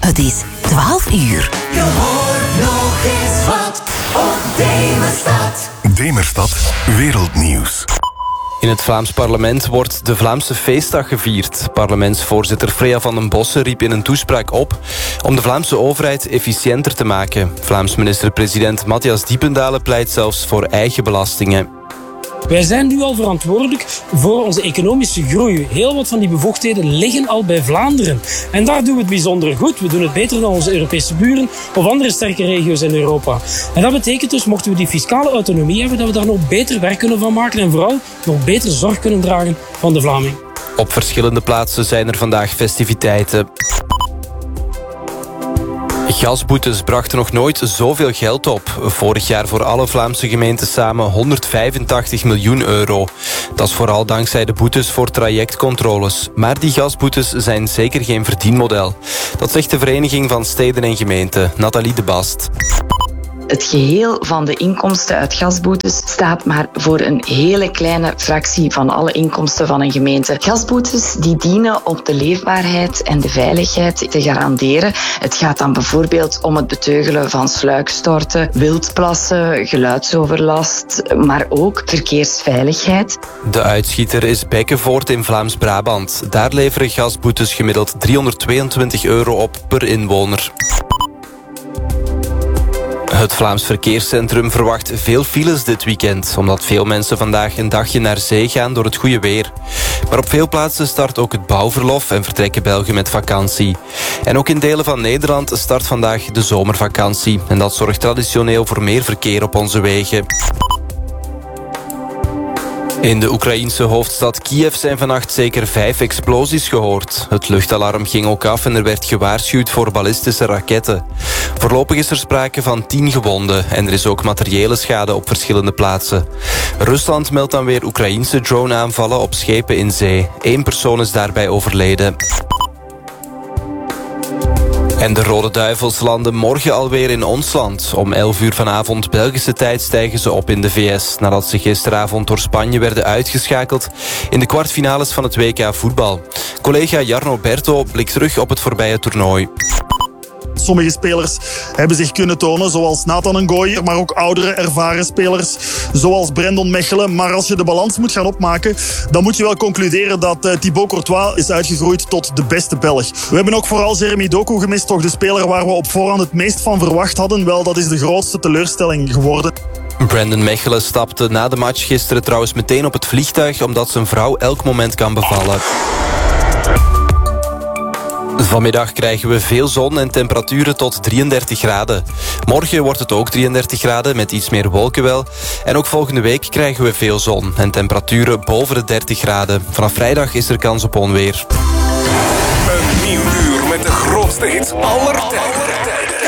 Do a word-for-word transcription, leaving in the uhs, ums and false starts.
Het is twaalf uur. Je hoort nog eens wat op Demerstad. Demerstad Wereldnieuws. In het Vlaams parlement wordt de Vlaamse feestdag gevierd. Parlementsvoorzitter Freya van den Bossen riep in een toespraak op om de Vlaamse overheid efficiënter te maken. Vlaams minister-president Matthias Diependalen pleit zelfs voor eigen belastingen. Wij zijn nu al verantwoordelijk voor onze economische groei. Heel wat van die bevoegdheden liggen al bij Vlaanderen. En daar doen we het bijzonder goed. We doen het beter dan onze Europese buren of andere sterke regio's in Europa. En dat betekent dus, mochten we die fiscale autonomie hebben, dat we daar nog beter werk kunnen van maken en vooral nog beter zorg kunnen dragen van de Vlaming. Op verschillende plaatsen zijn er vandaag festiviteiten. Gasboetes brachten nog nooit zoveel geld op. Vorig jaar voor alle Vlaamse gemeenten samen honderdvijfentachtig miljoen euro. Dat is vooral dankzij de boetes voor trajectcontroles. Maar die gasboetes zijn zeker geen verdienmodel. Dat zegt de Vereniging van Steden en Gemeenten, Nathalie de Bast. Het geheel van de inkomsten uit gasboetes staat maar voor een hele kleine fractie van alle inkomsten van een gemeente. Gasboetes die dienen om de leefbaarheid en de veiligheid te garanderen. Het gaat dan bijvoorbeeld om het beteugelen van sluikstorten, wildplassen, geluidsoverlast, maar ook verkeersveiligheid. De uitschieter is Bekkenvoort in Vlaams-Brabant. Daar leveren gasboetes gemiddeld driehonderdtweeëntwintig euro op per inwoner. Het Vlaams Verkeerscentrum verwacht veel files dit weekend, omdat veel mensen vandaag een dagje naar zee gaan door het goede weer. Maar op veel plaatsen start ook het bouwverlof en vertrekken Belgen met vakantie. En ook in delen van Nederland start vandaag de zomervakantie. En dat zorgt traditioneel voor meer verkeer op onze wegen. In de Oekraïense hoofdstad Kiev zijn vannacht zeker vijf explosies gehoord. Het luchtalarm ging ook af en er werd gewaarschuwd voor ballistische raketten. Voorlopig is er sprake van tien gewonden en er is ook materiële schade op verschillende plaatsen. Rusland meldt dan weer Oekraïense drone-aanvallen op schepen in zee. Eén persoon is daarbij overleden. En de Rode Duivels landen morgen alweer in ons land. Om elf uur vanavond Belgische tijd stijgen ze op in de V S... nadat ze gisteravond door Spanje werden uitgeschakeld in de kwartfinales van het W K voetbal. Collega Jarno Berto blikt terug op het voorbije toernooi. Sommige spelers hebben zich kunnen tonen, zoals Nathan Ngoy, maar ook oudere, ervaren spelers, zoals Brandon Mechelen. Maar als je de balans moet gaan opmaken, dan moet je wel concluderen dat uh, Thibaut Courtois is uitgegroeid tot de beste Belg. We hebben ook vooral Jeremy Doku gemist, toch de speler waar we op voorhand het meest van verwacht hadden. Wel, dat is de grootste teleurstelling geworden. Brandon Mechelen stapte na de match gisteren trouwens meteen op het vliegtuig, omdat zijn vrouw elk moment kan bevallen. Vanmiddag krijgen we veel zon en temperaturen tot drieëndertig graden. Morgen wordt het ook drieëndertig graden met iets meer wolken wel. En ook volgende week krijgen we veel zon en temperaturen boven de dertig graden. Vanaf vrijdag is er kans op onweer. Een nieuw uur met de grootste hits aller tijden.